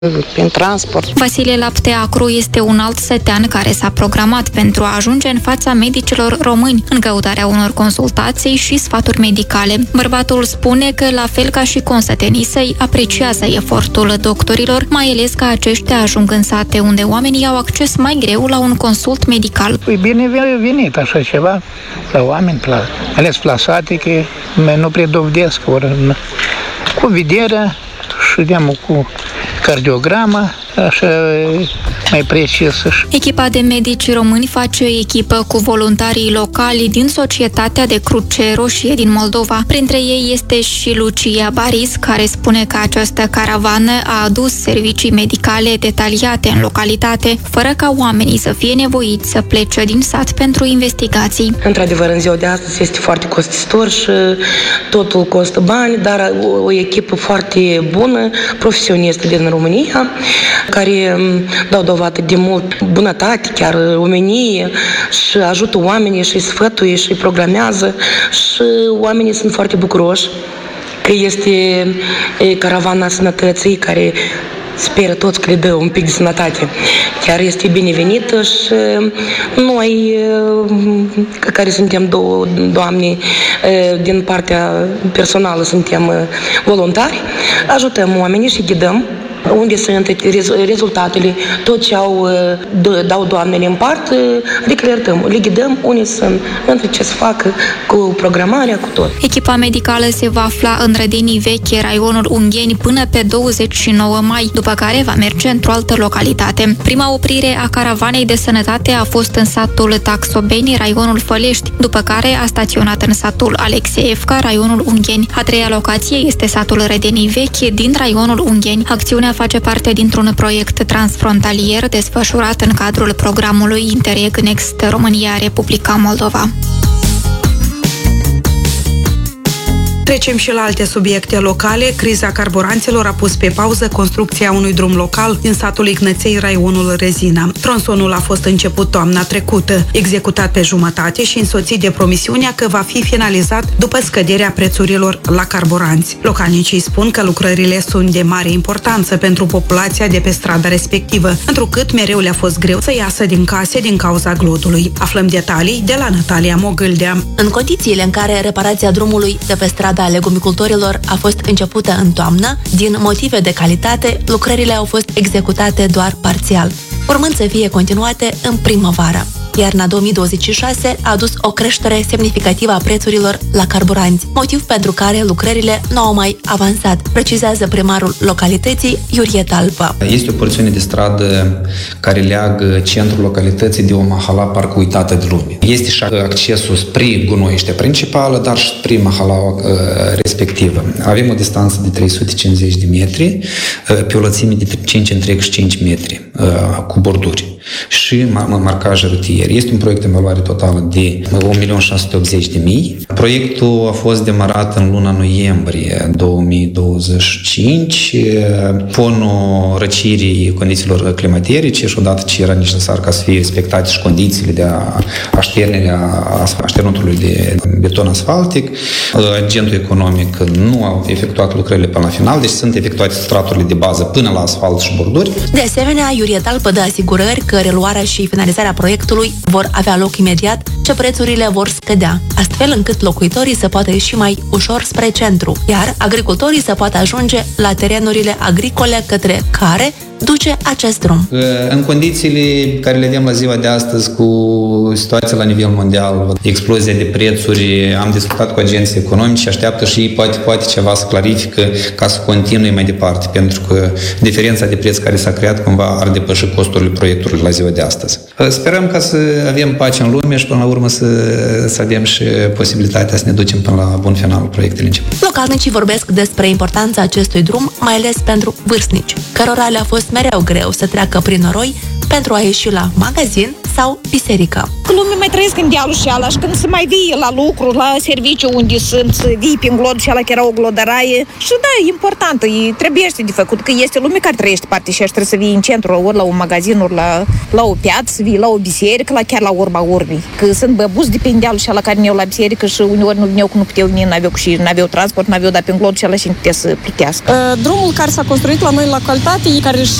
prin transport. Vasile Lapteacru este un alt setean care s-a programat pentru a ajunge în fața medicilor români în căutarea unor consultații și sfaturi medicale. Bărbatul spune că, la fel ca și consătenii săi, apreciază efortul doctorilor, mai ales că aceștia ajung în sate unde oamenii au acces mai greu la un consult medical. E binevenit așa ceva la oameni, ales la sate, că nu prea dovedesc, ori cu vederea și cu cardiograma, așa mai precisă. Echipa de medici români face echipă cu voluntarii locali din Societatea de Cruce Roșie din Moldova. Printre ei este și Lucia Baris, care spune că această caravană a adus servicii medicale detaliate în localitate, fără ca oamenii să fie nevoiți să plece din sat pentru investigații. Într-adevăr, în ziua de astăzi este foarte costisitor și totul costă bani, dar o echipă foarte bună, profesionistă din România, care dau dovadă de mult bunătate, chiar omenie, și ajută oamenii și îi sfătuie și îi programează și oamenii sunt foarte bucuroși că este caravana sănătății care speră toți că le dă un pic de sănătate. Chiar este binevenită și noi, care suntem două doamne din partea personală, suntem voluntari, ajutăm oamenii și ghidăm unde sunt rezultatele, tot ce dau doamnele în part, le ghidăm unde sunt, între ce să facă cu programarea, cu tot. Echipa medicală se va afla în Rădenii Veche, raionul Ungheni, până pe 29 mai, după care va merge într-o altă localitate. Prima oprire a caravanei de sănătate a fost în satul Taxobeni, raionul Fălești, după care a staționat în satul Alexeevca, raionul Ungheni. A treia locație este satul Rădenii Veche din raionul Ungheni. Acțiunea face parte dintr-un proiect transfrontalier desfășurat în cadrul programului Interreg Next România-Republica Moldova. Trecem și la alte subiecte locale. Criza carburanților a pus pe pauză construcția unui drum local din satul Ignăței, raionul Rezina. Tronsonul a fost început toamna trecută, executat pe jumătate și însoțit de promisiunea că va fi finalizat după scăderea prețurilor la carburanți. Localnicii spun că lucrările sunt de mare importanță pentru populația de pe strada respectivă, întrucât mereu le-a fost greu să iasă din case din cauza glodului. Aflăm detalii de la Natalia Mogâldea. În condițiile în care reparația drumului de pe strada legumicultorilor a fost începută în toamnă, din motive de calitate, lucrările au fost executate doar parțial, urmând să fie continuate în primăvară. Iarna 2026 a adus o creștere semnificativă a prețurilor la carburanți, motiv pentru care lucrările nu au mai avansat, precizează primarul localității, Iurie Talpă. Este o porțiune de stradă care leagă centrul localității de o mahala parcă uitată de lume. Este și accesul spre gunoiește principală, dar și spre mahala respectivă. Avem o distanță de 350 de metri, pe o lățime de 5,5 metri, cu borduri și marcaje rutiere. Este un proiect în valoare totală de 1.680.000. Proiectul a fost demarat în luna noiembrie 2025, fonul răcirii condițiilor climaterice și odată ce era necesar ca să fie respectate și condițiile de așternutului de beton asfaltic. Agentul economic nu a efectuat lucrările până la final, deci sunt efectuate straturile de bază până la asfalt și borduri. De asemenea, Iurie Talpă dă asigurări că reluarea și finalizarea proiectului vor avea loc imediat, ce prețurile vor scădea, astfel încât locuitorii să poată ieși mai ușor spre centru, iar agricultorii să poată ajunge la terenurile agricole către care duce acest drum. În condițiile care le vedem la ziua de astăzi, cu situația la nivel mondial, explozia de prețuri, am discutat cu agenții economici și așteaptă și poate ceva să clarifică ca să continue mai departe, pentru că diferența de preț care s-a creat cumva ar depăși costurile proiectului la ziua de astăzi. Sperăm ca să avem pace în lume și până la urmă să avem și posibilitatea să ne ducem până la bun final proiectele începute. Localnicii vorbesc despre importanța acestui drum, mai ales pentru vârstnici, cărora le-a fost mereu greu să treacă prin noroi pentru a ieși la magazin sau biserică. Lumea mai trăiesc în dealul și ala și când se mai vii la lucru, la serviciu unde sunt, vii pe glod și ala că era o glodăraie. Și da, e important, e trebuie de făcut, că este lume care trăiește partea și trebuie să vii în centru, ori la un magazin, ori la o piață, să vii la o biserică, chiar la urma urmei. Că sunt băbuți de pe dealul și ala care ne-au la biserică și uneori nu puteau veni, n-aveau transport, n-aveau dat pe glod și ala și nu putea să plătească. Drumul care s-a construit la noi în localitate, care își